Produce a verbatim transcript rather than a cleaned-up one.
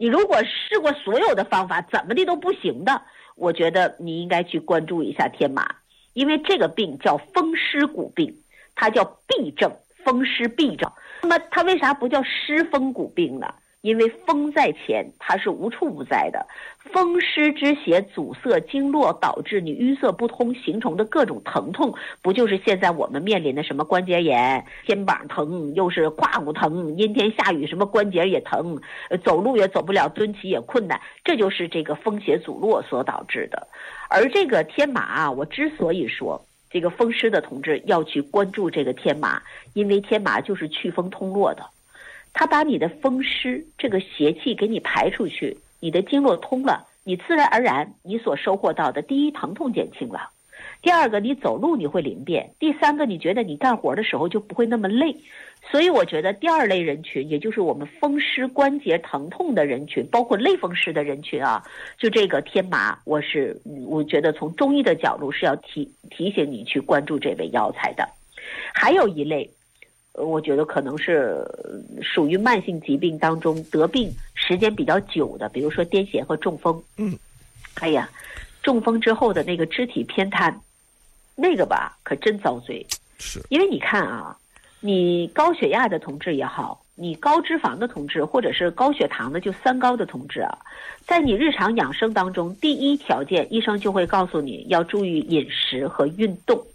你如果试过所有的方法，怎么的都不行的，我觉得你应该去关注一下天麻，因为这个病叫风湿骨病，它叫痹症，风湿痹症。那么它为啥不叫湿风骨病呢？因为风在前，它是无处不在的。风湿之邪阻塞经络，导致你淤塞不通，形成的各种疼痛，不就是现在我们面临的什么关节炎、肩膀疼，又是胯骨疼，阴天下雨什么关节也疼，走路也走不了，蹲起也困难，这就是这个风邪阻络所导致的。而这个天麻啊，我之所以说这个风湿的同志要去关注这个天麻，因为天麻就是祛风通络的。它把你的风湿这个邪气给你排出去，你的经络通了，你自然而然你所收获到的，第一疼痛减轻了，第二个你走路你会灵便，第三个你觉得你干活的时候就不会那么累。所以我觉得第二类人群，也就是我们风湿关节疼痛的人群，包括类风湿的人群啊，就这个天麻，我是我觉得从中医的角度是要提提醒你去关注这味药材的。还有一类我觉得可能是属于慢性疾病当中得病时间比较久的，比如说癫痫和中风。 嗯， 哎呀，中风之后的那个肢体偏瘫，那个吧可真遭罪。 是， 因为你看啊，你高血压的同志也好，你高脂肪的同志，或者是高血糖的，就三高的同志啊，在你日常养生当中，第一条件医生就会告诉你要注意饮食和运动。